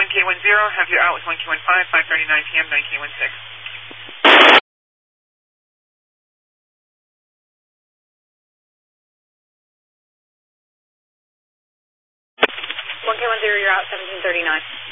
1K10, have you out with 1K15, 5:39 p.m., 9K16. 1K10, you're out, 1739.